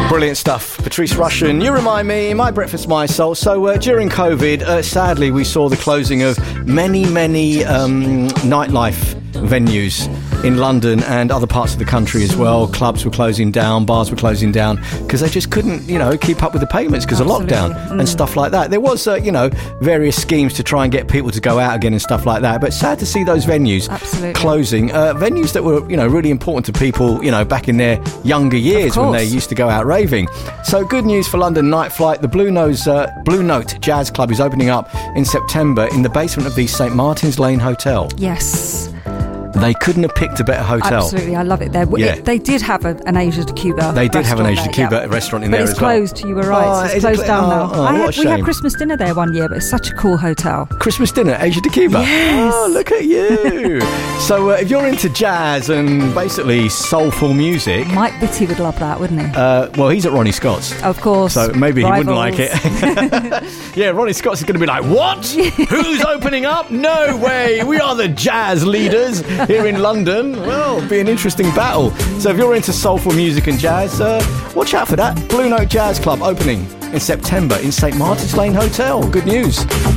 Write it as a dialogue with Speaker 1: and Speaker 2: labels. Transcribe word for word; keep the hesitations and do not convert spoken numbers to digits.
Speaker 1: Brilliant stuff. Patrice Rushen, You Remind Me, My Breakfast, My Soul. So uh, during COVID, uh, sadly, we saw the closing of many, many um, nightlife venues in London and other parts of the country as well. Clubs were closing down, bars were closing down because they just couldn't, you know, keep up with the payments because of lockdown mm. and stuff like that. There was, uh, you know, various schemes to try and get people to go out again and stuff like that. But sad to see those venues Absolutely. closing. Uh, venues that were, you know, really important to people, you know, back in their younger years when they used to go out raving. So good news for London Night Flight. The Blue Nose, uh, Blue Note Jazz Club is opening up in September in the basement of the Saint Martin's Lane Hotel.
Speaker 2: Yes.
Speaker 1: They couldn't have picked a better hotel.
Speaker 2: Absolutely, I love it there.
Speaker 1: Yeah.
Speaker 2: It, they did have a, an Asia de Cuba.
Speaker 1: They did have an Asia de Cuba
Speaker 2: there, yeah.
Speaker 1: restaurant in
Speaker 2: but
Speaker 1: there
Speaker 2: it's
Speaker 1: as well.
Speaker 2: closed. You were right.
Speaker 1: Oh,
Speaker 2: it's closed
Speaker 1: it,
Speaker 2: down
Speaker 1: oh,
Speaker 2: now.
Speaker 1: Oh,
Speaker 2: I
Speaker 1: what
Speaker 2: had,
Speaker 1: a shame.
Speaker 2: we had Christmas dinner there one year, but it's such a cool hotel.
Speaker 1: Christmas dinner, Asia de Cuba.
Speaker 2: Yes.
Speaker 1: Oh, look at you. So uh, if you're into jazz and basically soulful music,
Speaker 2: Mike Bitty would love that, wouldn't he?
Speaker 1: Uh, well, he's at Ronnie Scott's.
Speaker 2: Of course.
Speaker 1: So maybe
Speaker 2: Rivals.
Speaker 1: he wouldn't like it. Yeah, Ronnie Scott's is going to be like, what? Who's opening up? No way. We are the jazz leaders here in London. Well, it'll be an interesting battle. So if you're into soulful music and jazz, uh, watch out for that. Blue Note Jazz Club opening in September in Saint Martin's Lane Hotel. Good news.